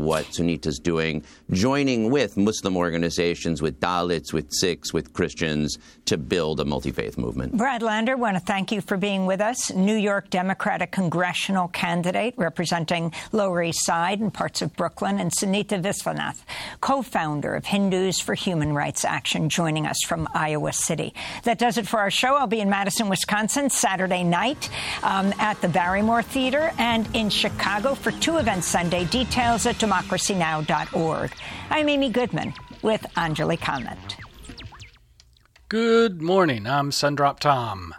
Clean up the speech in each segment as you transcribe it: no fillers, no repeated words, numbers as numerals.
what Sunita's doing, joining with Muslim organizations, with Dalits, with Sikhs, with Christians, to build a multi-faith movement. Brad Lander, I want to thank you for being with us. New York Democratic congressional candidate representing Lower East Side and parts of Brooklyn, and Sunita Viswanath, co-founder of Hindus for Human Rights Action, joining us from Iowa City. That does it for our show. I'll be in Madison, Wisconsin, Saturday night at the Barrymore Theater, and in Chicago for 2 events Sunday. Details at democracynow.org. I'm Amy Goodman with Anjali Kamath. Good morning. I'm Sundrop Tom.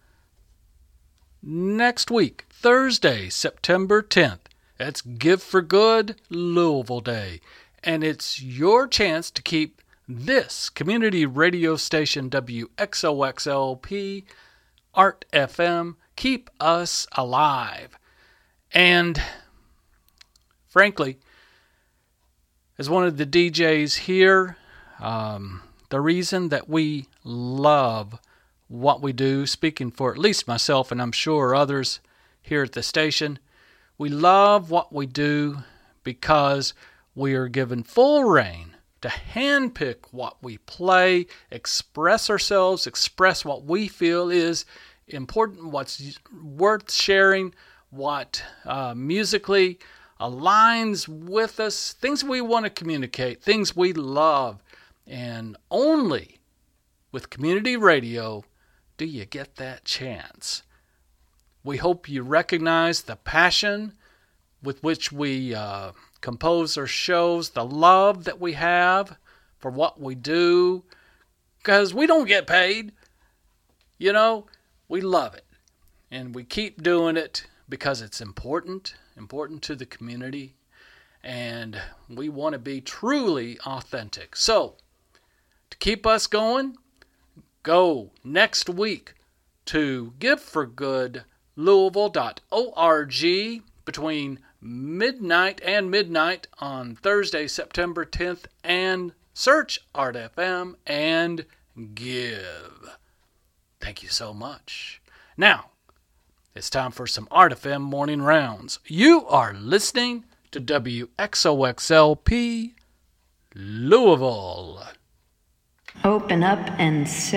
Next week, Thursday, September 10th, it's Give for Good Louisville Day. And it's your chance to keep this community radio station, WXOXLP, Art FM, keep us alive. And frankly, as one of the DJs here, the reason that we love what we do, speaking for at least myself and I'm sure others here at the station, we love what we do because we are given full reign to handpick what we play, express ourselves, express what we feel is important, what's worth sharing, what musically aligns with us, things we want to communicate, things we love. And only with community radio do you get that chance. We hope you recognize the passion with which we compose our shows, the love that we have for what we do, because we don't get paid. You know, we love it. And we keep doing it because it's important to the community, and we want to be truly authentic. So, to keep us going, go next week to giveforgoodlouisville.org between midnight and midnight on Thursday, September 10th, and search Art FM and give. Thank you so much. Now, it's time for some Art FM morning rounds. You are listening to WXOXLP Louisville. Open up and say